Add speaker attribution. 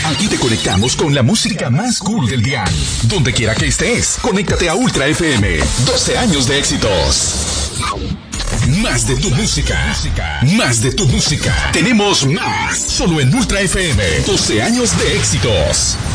Speaker 1: Aquí te conectamos con la música más cool del día. Donde quiera que estés, conéctate a Ultra FM. 12 años de éxitos. Más de tu música. Más de tu música. Tenemos más. Solo en Ultra FM. 12 años de éxitos.